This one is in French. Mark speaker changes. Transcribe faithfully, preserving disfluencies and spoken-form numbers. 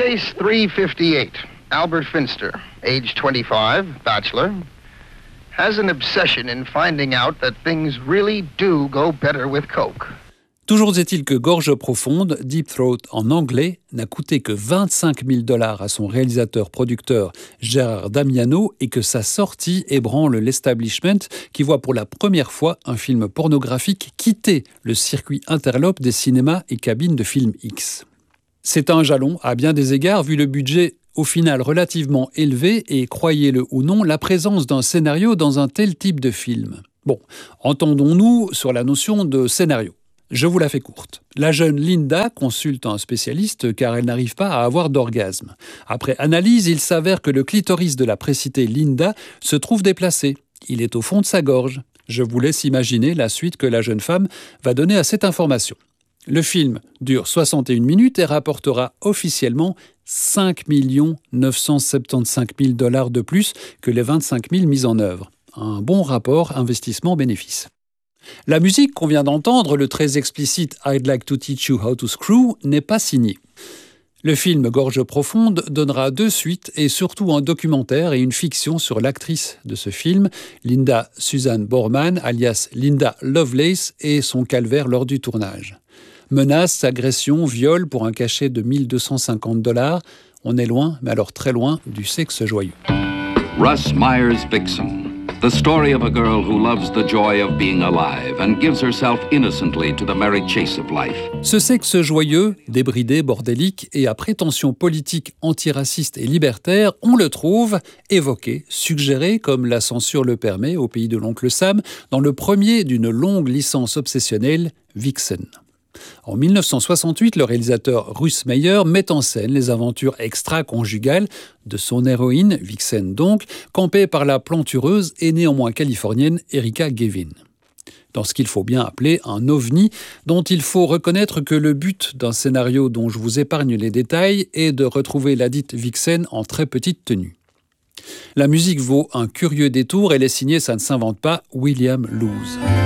Speaker 1: Case three fifty-eight. Albert Finster, age twenty-five, bachelor, has an obsession in finding out that things really do go better with coke.
Speaker 2: Toujours est-il que Gorge profonde, Deep Throat en anglais, n'a coûté que vingt-cinq mille dollars à son réalisateur-producteur Gérard Damiano et que sa sortie ébranle l'establishment qui voit pour la première fois un film pornographique quitter le circuit interlope des cinémas et cabines de film X. C'est un jalon à bien des égards vu le budget au final relativement élevé et, croyez-le ou non, la présence d'un scénario dans un tel type de film. Bon, entendons-nous sur la notion de scénario. Je vous la fais courte. La jeune Linda consulte un spécialiste car elle n'arrive pas à avoir d'orgasme. Après analyse, il s'avère que le clitoris de la précitée Linda se trouve déplacé. Il est au fond de sa gorge. Je vous laisse imaginer la suite que la jeune femme va donner à cette information. Le film dure soixante et une minutes et rapportera officiellement cinq millions neuf cent soixante-quinze mille dollars de plus que les vingt-cinq mille mis en œuvre. Un bon rapport investissement-bénéfice. La musique qu'on vient d'entendre, le très explicite « I'd like to teach you how to screw » n'est pas signée. Le film Gorge profonde donnera deux suites et surtout un documentaire et une fiction sur l'actrice de ce film, Linda Suzanne Borman, alias Linda Lovelace, et son calvaire lors du tournage. Menaces, agressions, viols pour un cachet de mille deux cent cinquante dollars. On est loin, mais alors très loin, du sexe joyeux.
Speaker 3: Russ Myers Vixen. The story of a girl who loves the joy of being alive and gives herself innocently to the merry chase of life.
Speaker 2: Ce sexe joyeux, débridé, bordélique et à prétention politique antiraciste et libertaire, on le trouve évoqué, suggéré, comme la censure le permet au pays de l'oncle Sam, dans le premier d'une longue licence obsessionnelle, Vixen. En mille neuf cent soixante-huit, le réalisateur Russ Meyer met en scène les aventures extra-conjugales de son héroïne, Vixen donc, campée par la plantureuse et néanmoins californienne Erika Gavin. Dans ce qu'il faut bien appeler un ovni, dont il faut reconnaître que le but d'un scénario dont je vous épargne les détails est de retrouver ladite Vixen en très petite tenue. La musique vaut un curieux détour, elle est signée, ça ne s'invente pas, William Lewis.